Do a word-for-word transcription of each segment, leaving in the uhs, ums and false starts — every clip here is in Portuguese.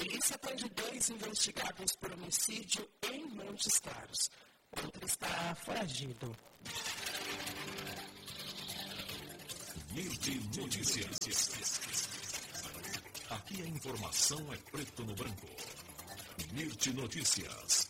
Polícia prende dois investigados por homicídio em Montes Claros. Outro está foragido. Mirti Notícias. Aqui a informação é preto no branco. Mirti Notícias.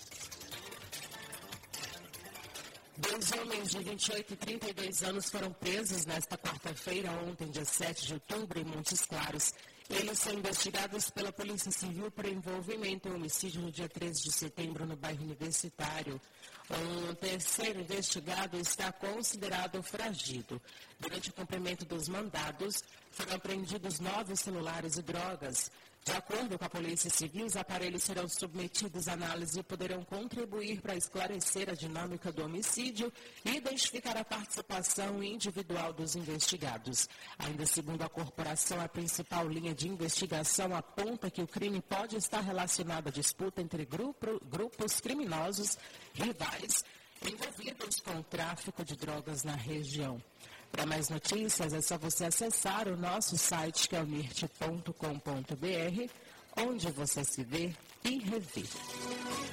Dois homens de vinte e oito e trinta e dois anos foram presos nesta quarta-feira, ontem, dia sete de outubro, em Montes Claros. Eles são investigados pela Polícia Civil por envolvimento em homicídio no dia treze de setembro no bairro Universitário. Um terceiro investigado está considerado foragido. Durante o cumprimento dos mandados, foram apreendidos nove celulares e drogas. De acordo com a Polícia Civil, os aparelhos serão submetidos à análise e poderão contribuir para esclarecer a dinâmica do homicídio e identificar a participação individual dos investigados. Ainda segundo a corporação, a principal linha de investigação aponta que o crime pode estar relacionado à disputa entre grupo, grupos criminosos rivais envolvidos com o tráfico de drogas na região. Para mais notícias, é só você acessar o nosso site, que é o mirti ponto com ponto br, onde você se vê e revê.